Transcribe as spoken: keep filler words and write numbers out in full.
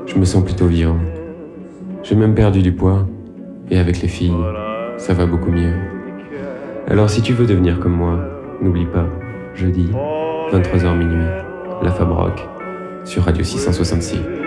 je me sens plutôt vivant. J'ai même perdu du poids, et avec les filles, ça va beaucoup mieux. Alors si tu veux devenir comme moi, n'oublie pas, jeudi, vingt-trois heures minuit, La Fab Rock, sur Radio six cent soixante-six.